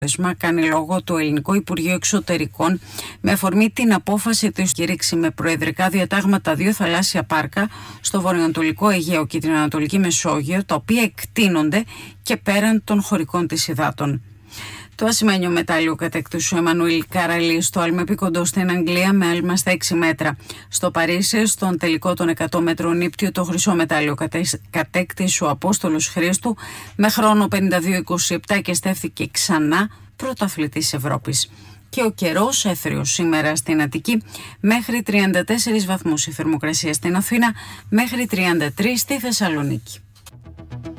κάνει λόγο το Ελληνικό Υπουργείο Εξωτερικών με αφορμή την απόφαση της κήρυξη με προεδρικά διατάγματα 2 θαλάσσια πάρκα στο βορειοανατολικό Αιγαίο και την Ανατολική Μεσόγειο, τα οποία εκτείνονται και πέραν των χωρικών της υδάτων. Το ασημένιο μετάλλιο κατέκτησε ο Εμμανουήλ Καραλή στο Αλμεπίκοντο στην Αγγλία με άλμα στα 6 μέτρα. Στο Παρίσι, στον τελικό των 100 μέτρων ύπτιο, το χρυσό μετάλλιο κατέκτησε ο Απόστολος Χρήστου με χρόνο 52-27 και στέφθηκε ξανά πρωταθλητής Ευρώπης. Και ο καιρός έθριος σήμερα στην Αττική μέχρι 34 βαθμούς, η θερμοκρασία στην Αθήνα μέχρι 33 στη Θεσσαλονίκη.